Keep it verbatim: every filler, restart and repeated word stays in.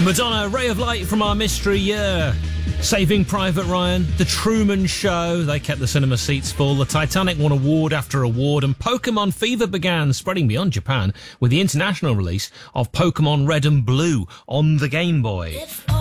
Madonna, Ray of Light from our mystery year. Saving Private Ryan, The Truman Show, they kept the cinema seats full. The Titanic won award after award, and Pokemon fever began, spreading beyond Japan with the international release of Pokemon Red and Blue on the Game Boy.